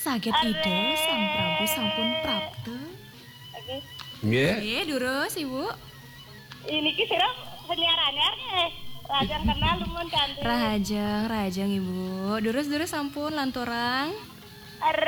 Saged ide Sang Prabu sampun prapta. Nggih. Durus Ibu. Ini ki sira penyiarannya Rajang kenal lumun cantik. Rajang Ibu. Durus sampun lantorang.